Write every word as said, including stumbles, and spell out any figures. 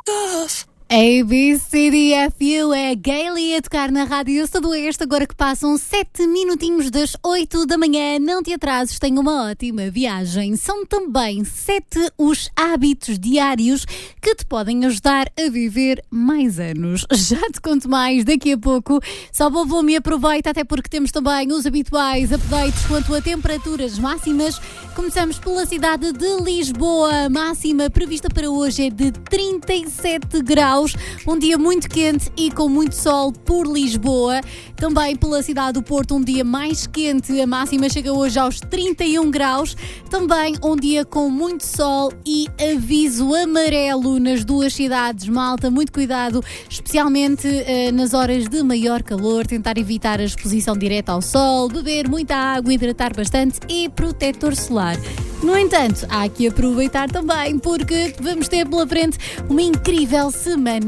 A B C D F U é Gayle a tocar na Rádio Sudoeste, agora que passam sete minutinhos das oito da manhã. Não te atrases, tenha uma ótima viagem. São também sete os hábitos diários que te podem ajudar a viver mais anos. Já te conto mais daqui a pouco. Só vou, vou me aproveita, até porque temos também os habituais updates quanto a temperaturas máximas. Começamos pela cidade de Lisboa. A máxima prevista para hoje é de trinta e sete graus. Um dia muito quente e com muito sol por Lisboa. Também pela cidade do Porto, um dia mais quente. A máxima chega hoje aos trinta e um graus. Também um dia com muito sol e aviso amarelo nas duas cidades. Malta, muito cuidado, especialmente uh, nas horas de maior calor. Tentar evitar a exposição direta ao sol, beber muita água, hidratar bastante e protetor solar. No entanto, há que aproveitar também, porque vamos ter pela frente uma incrível semana